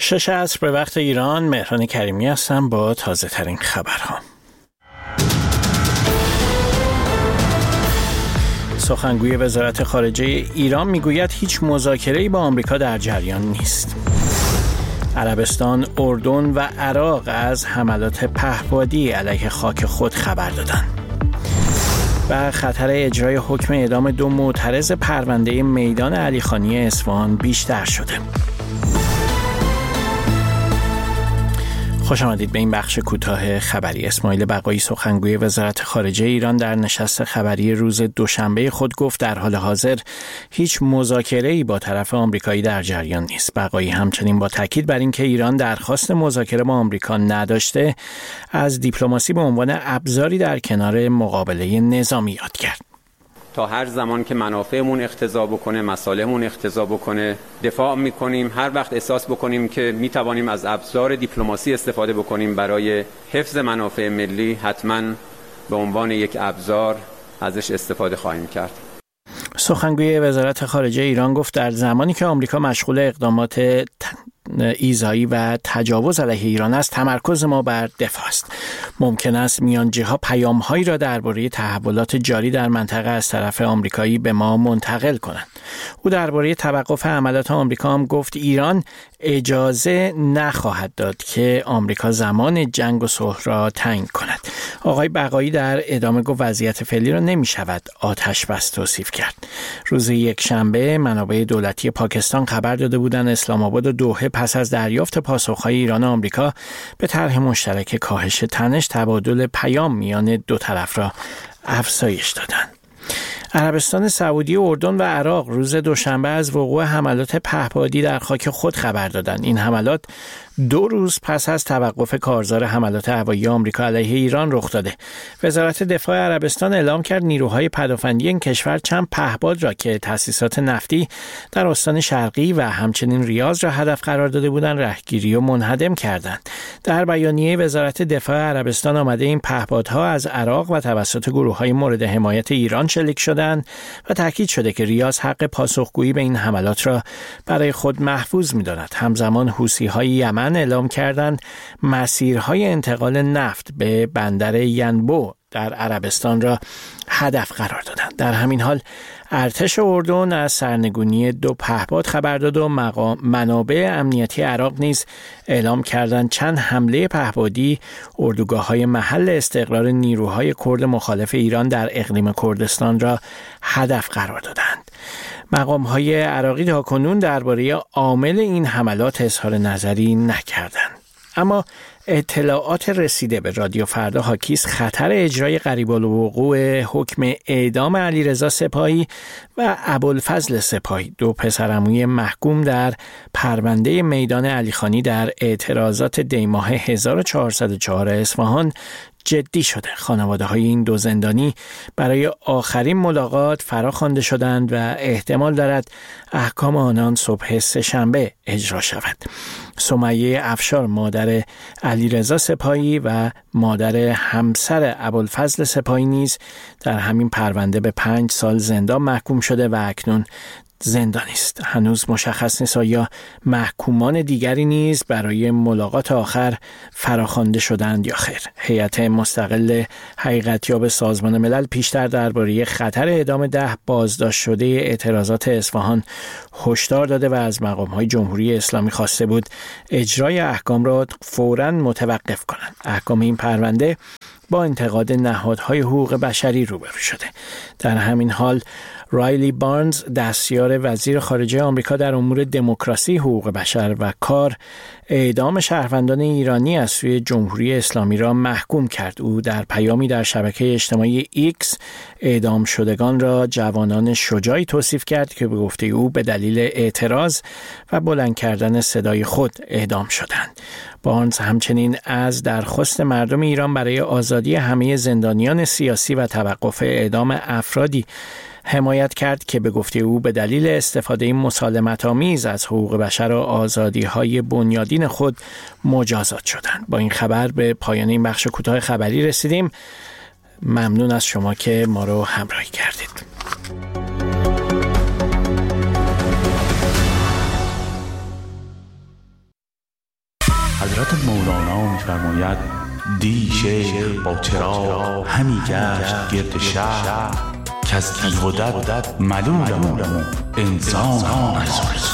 6 عصر به وقت ایران، مهران کریمی هستم با تازه ترین خبرها. سخنگوی وزارت خارجه ایران میگوید هیچ مذاکره‌ای با آمریکا در جریان نیست. عربستان، اردن و عراق از حملات پهپادی علیه خاک خود خبر دادند. و خطر اجرای حکم اعدام 2 معترض پرونده میدان علیخانی اصفهان بیشتر شده. خوش آمدید به این بخش کوتاه خبری. اسماعیل بقایی، سخنگوی وزارت خارجه ایران، در نشست خبری روز دوشنبه خود گفت در حال حاضر هیچ مذاکره‌ای با طرف آمریکایی در جریان نیست. بقایی همچنین با تاکید بر اینکه ایران درخواست مذاکره با آمریکا نداشته، از دیپلماسی به عنوان ابزاری در کنار مقابله نظامی یاد کرد. تا هر زمان که منافعمون اقتضا بکنه، مصالحمون اقتضا بکنه، دفاع میکنیم. هر وقت احساس بکنیم که میتوانیم از ابزار دیپلماسی استفاده بکنیم برای حفظ منافع ملی، حتما به عنوان یک ابزار ازش استفاده خواهیم کرد. سخنگوی وزارت خارجه ایران گفت در زمانی که آمریکا مشغول اقدامات ایذایی و تجاوز علیه ایران است، تمرکز ما بر دفاع است. ممکن است میانجی‌ها پیام‌هایی را درباره تحولات جاری در منطقه از طرف آمریکایی به ما منتقل کنند. او درباره توقف حملات آمریکا هم گفت ایران اجازه نخواهد داد که آمریکا زمان جنگ و صلح را تنگ کند. آقای بقایی در ادامه گفت وضعیت فعلی را نمی‌شود آتش بس توصیف کرد. روز یکشنبه منابع دولتی پاکستان خبر داده بودند اسلام آباد و دوحه پس از دریافت پاسخ‌های ایران و آمریکا به طرح مشترک کاهش تنش، تبادل پیام میان دو طرف را افزایش دادند. عربستان سعودی، اردن و عراق روز دوشنبه از وقوع حملات پهپادی در خاک خود خبر دادند. این حملات 2 روز پس از توقف کارزار حملات هوایی آمریکا علیه ایران رخ داده. وزارت دفاع عربستان اعلام کرد نیروهای پدافندی این کشور چند پهپاد را که تأسیسات نفتی در استان شرقی و همچنین ریاض را هدف قرار داده بودند رهگیری و منهدم کردند. در بیانیه وزارت دفاع عربستان آمده این پهپادها از عراق و توسط گروه‌های مورد حمایت ایران شلیک شدند و تاکید شده که ریاض حق پاسخگویی به این حملات را برای خود محفوظ می‌داند. همزمان حوثی‌های یمن اعلام کردند مسیرهای انتقال نفت به بندر ینبو در عربستان را هدف قرار دادند. در همین حال ارتش اردن از سرنگونی 2 پهپاد خبر داد و منابع امنیتی عراق نیز اعلام کردند چند حمله پهپادی اردوگاه‌های محل استقرار نیروهای کرد مخالف ایران در اقلیم کردستان را هدف قرار دادند. مقام‌های عراقی تاکنون درباره عامل این حملات اظهار نظری نکردند. اما اطلاعات رسیده به رادیو فردا حاکی است خطر اجرای قریب الوقوع حکم اعدام علیرضا سپاهی و ابوالفضل سپاهی، 2 پسرعموی محکوم در پرونده میدان علیخانی در اعتراضات دیماه 1404 اصفهان جدی شده. خانواده‌های این 2 زندانی برای آخرین ملاقات فراخوانده شدند و احتمال دارد احکام آنان صبح سه‌شنبه اجرا شود. سمیه افشار، مادر علیرضا سپاهی و مادر همسر ابوالفضل سپاهی نیز در همین پرونده به 5 سال زندان محکوم شده و اکنون زندانی است. هنوز مشخص نیست آیا محکومان دیگری نیز برای ملاقات آخر فراخوانده شدند یا خیر. هیئت مستقل حقیقتیاب سازمان ملل پیشتر درباره خطر اعدام 10 بازداشت شده اعتراضات اصفهان هشدار داده و از مقام‌های جمهوری اسلامی خواسته بود اجرای احکام را فوراً متوقف کنند. احکام این پرونده با انتقاد نهادهای حقوق بشری روبرو شده. در همین حال رایلی بارنز، دستیار وزیر خارجه آمریکا در امور دموکراسی، حقوق بشر و کار، اعدام شهروندان ایرانی از سوی جمهوری اسلامی را محکوم کرد. او در پیامی در شبکه اجتماعی ایکس اعدام شدگان را جوانان شجاعی توصیف کرد که به گفته او به دلیل اعتراض و بلند کردن صدای خود اعدام شدند. بارنز همچنین از درخواست مردم ایران برای آزادی همه زندانیان سیاسی و توقف اعدام افرادی حمایت کرد که به گفته او به دلیل استفاده مسالمت‌آمیز از حقوق بشر و آزادی‌های بنیادین خود مجازات شدند. با این خبر به پایان این بخش کوتاه خبری رسیدیم. ممنون از شما که ما رو همراهی کردید. حضرت مولانا می‌فرماید دی شیخ با چراغ همی گشت گرد شهر که از بیهدت ملولم و انسان